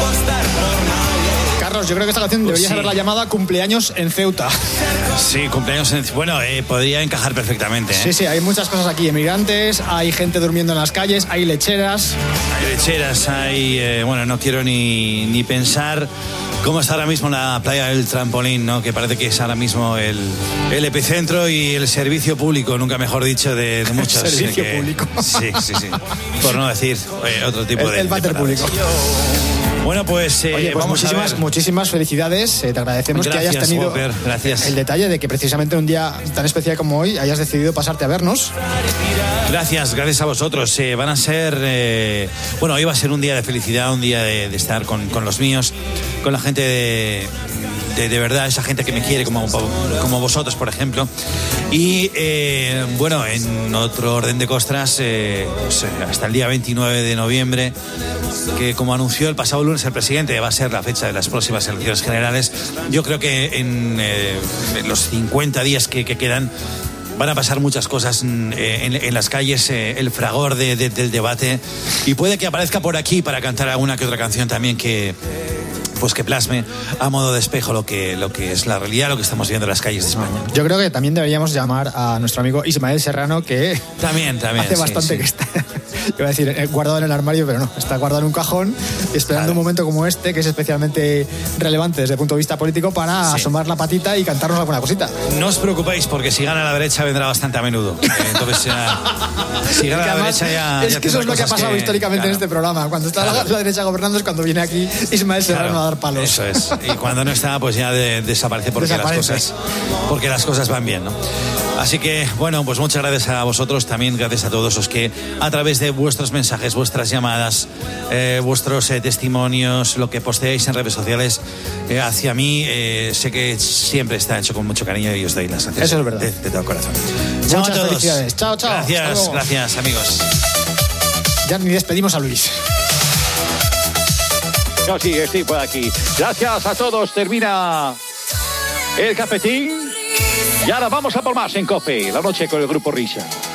Carlos, yo creo que esta canción deberías haberla llamada Cumpleaños en Ceuta. Sí, cumpleaños en... Bueno, podría encajar perfectamente. Sí, hay muchas cosas aquí. Emigrantes, hay gente durmiendo en las calles, hay lecheras. Bueno, no quiero ni pensar cómo está ahora mismo la playa del Trampolín, ¿no? Que parece que es ahora mismo el epicentro y el servicio público, nunca mejor dicho, de muchos. Servicio público. Sí. Por no decir otro tipo de... El váter público. Bueno, pues, muchísimas felicidades. Te agradecemos que hayas tenido el detalle de que precisamente un día tan especial como hoy hayas decidido pasarte a vernos. Gracias a vosotros. Van a ser... hoy va a ser un día de felicidad, un día de estar con los míos, con la gente de verdad, esa gente que me quiere, como vosotros, por ejemplo. Y, en otro orden de costras, hasta el día 29 de noviembre, que como anunció el pasado lunes el presidente, va a ser la fecha de las próximas elecciones generales. Yo creo que en los 50 días que quedan van a pasar muchas cosas en las calles, el fragor del debate, y puede que aparezca por aquí para cantar alguna que otra canción también que plasme a modo de espejo lo que es la realidad, lo que estamos viendo en las calles de España. Yo creo que también deberíamos llamar a nuestro amigo Ismael Serrano, que también hace bastante que está, iba a decir, guardado en el armario, pero no, está guardado en un cajón, esperando un momento como este, que es especialmente relevante desde el punto de vista político, para asomar la patita y cantarnos alguna cosita. No os preocupéis, porque si gana la derecha vendrá bastante a menudo. Entonces, si gana la derecha ya... Es que eso es lo que ha pasado históricamente en este programa. Cuando está la derecha gobernando es cuando viene aquí Ismael Serrano a dar palos. Eso es. Y cuando no está, pues ya desaparece porque las cosas van bien, ¿no? Así que, pues muchas gracias a vosotros, también gracias a todos los que a través de vuestros mensajes, vuestras llamadas, vuestros testimonios, lo que posteáis en redes sociales hacia mí, sé que siempre está hecho con mucho cariño y os doy las gracias. Eso es verdad. De todo corazón. Muchas felicidades. Chao. Gracias, amigos. Ya ni despedimos a Luis. No, sí, estoy por aquí. Gracias a todos. Termina el cafetín. Y ahora vamos a por más en COPE, la noche con el Grupo Risa.